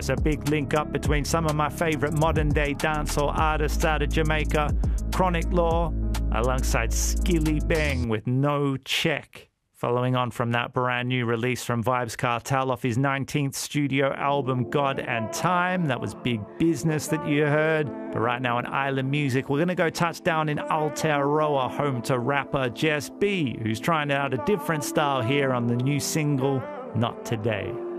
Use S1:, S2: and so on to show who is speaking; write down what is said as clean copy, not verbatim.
S1: Yes, a big link up between some of my favorite modern day dancehall artists out of Jamaica, Chronic Law, alongside Skilly Bang with No Check. Following on from that brand new release from Vybz Kartel off his 19th studio album, God and Time. That was Big Business that you heard. But right now on Island Music, we're going to go touch down in Aotearoa, home to rapper Jess B, who's trying out a different style here on the new single, Not Today.